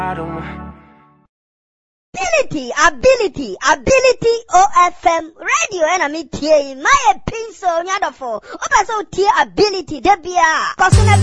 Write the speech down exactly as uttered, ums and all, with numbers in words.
Ability, ability, ability O F M radio and I mean T A my pencil nyadofo. Opa so T ability debia.